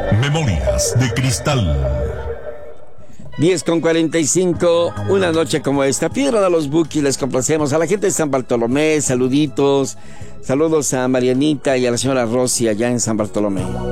Memorias de Cristal. 10:45, una noche como esta. Piedra de los Buquis, les complacemos. A la gente de San Bartolomé, saluditos. Saludos a Marianita y a la señora Rosy allá en San Bartolomé.